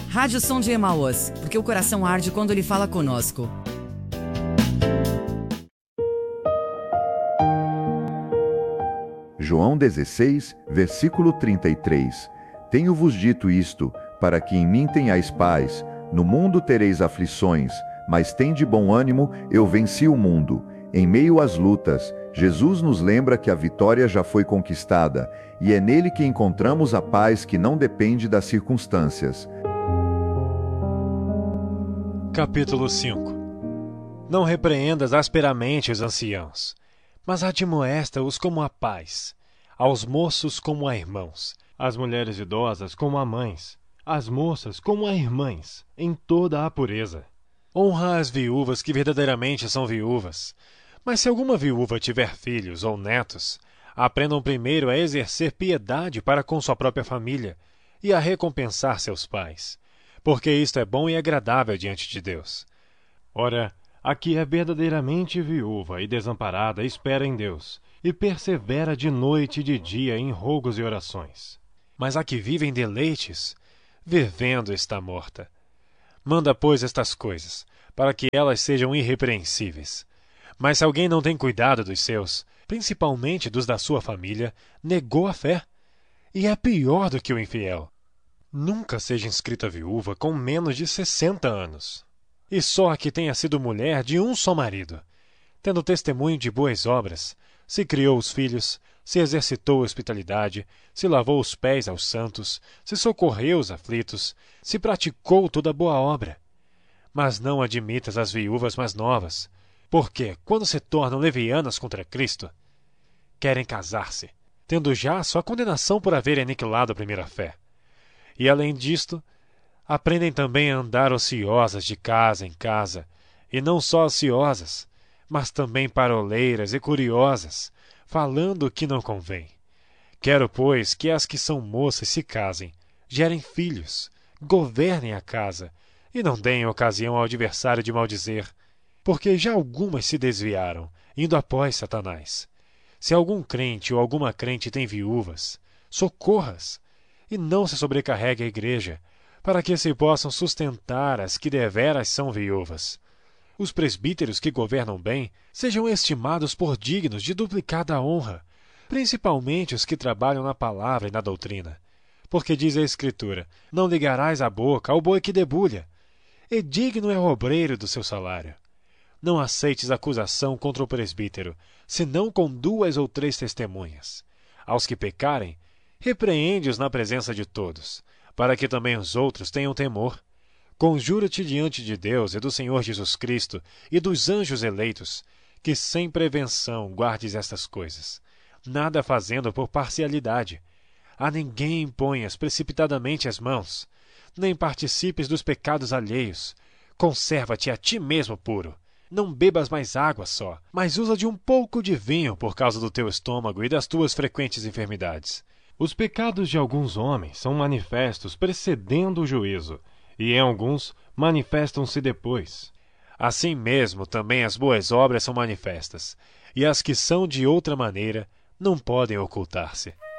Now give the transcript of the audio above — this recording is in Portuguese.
Rádio Som de Emaús, porque o coração arde quando ele fala conosco. João 16, versículo 33. Tenho-vos dito isto, para que em mim tenhais paz. No mundo tereis aflições, mas tende bom ânimo, eu venci o mundo. Em meio às lutas, Jesus nos lembra que a vitória já foi conquistada, e é nele que encontramos a paz que não depende das circunstâncias. Capítulo 5. Não repreendas asperamente os anciãos, mas admoesta-os como a pais, aos moços como a irmãos, às mulheres idosas como a mães, às moças como a irmãs, em toda a pureza. Honra as viúvas que verdadeiramente são viúvas. Mas se alguma viúva tiver filhos ou netos, aprendam primeiro a exercer piedade para com sua própria família e a recompensar seus pais, porque isto é bom e agradável diante de Deus. Ora, a que é verdadeiramente viúva e desamparada espera em Deus, e persevera de noite e de dia em rogos e orações. Mas a que vive em deleites, vivendo está morta. Manda, pois, estas coisas, para que elas sejam irrepreensíveis. Mas se alguém não tem cuidado dos seus, principalmente dos da sua família, negou a fé, e é pior do que o infiel. Nunca seja inscrita viúva com menos de 60 anos, e só a que tenha sido mulher de um só marido, tendo testemunho de boas obras, se criou os filhos, se exercitou a hospitalidade, se lavou os pés aos santos, se socorreu os aflitos, se praticou toda boa obra. Mas não admitas as viúvas mais novas, porque, quando se tornam levianas contra Cristo, querem casar-se, tendo já sua condenação por haverem aniquilado a primeira fé. E, além disto, aprendem também a andar ociosas de casa em casa, e não só ociosas, mas também paroleiras e curiosas, falando o que não convém. Quero, pois, que as que são moças se casem, gerem filhos, governem a casa, e não deem ocasião ao adversário de maldizer, porque já algumas se desviaram, indo após Satanás. Se algum crente ou alguma crente tem viúvas, socorra-as, e não se sobrecarregue a igreja, para que se possam sustentar as que deveras são viúvas. Os presbíteros que governam bem sejam estimados por dignos de duplicada honra, principalmente os que trabalham na palavra e na doutrina. Porque diz a Escritura, não ligarás a boca ao boi que debulha, e digno é o obreiro do seu salário. Não aceites acusação contra o presbítero, senão com 2 ou 3 testemunhas. Aos que pecarem, repreende-os na presença de todos, para que também os outros tenham temor. Conjuro-te diante de Deus e do Senhor Jesus Cristo e dos anjos eleitos, que sem prevenção guardes estas coisas, nada fazendo por parcialidade. A ninguém imponhas precipitadamente as mãos, nem participes dos pecados alheios. Conserva-te a ti mesmo puro. Não bebas mais água só, mas usa de um pouco de vinho por causa do teu estômago e das tuas frequentes enfermidades. Os pecados de alguns homens são manifestos precedendo o juízo, e em alguns manifestam-se depois. Assim mesmo também as boas obras são manifestas, e as que são de outra maneira não podem ocultar-se.